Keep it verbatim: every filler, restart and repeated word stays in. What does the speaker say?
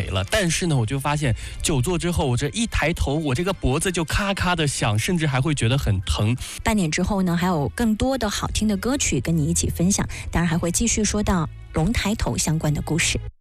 了。但是呢，我就发现久坐之后，我这一抬头，我这个脖子就咔咔的响，甚至还会觉得很疼。 半点之后呢，还有更多的好听的歌曲跟你一起分享，当然还会继续说到龙抬头相关的故事。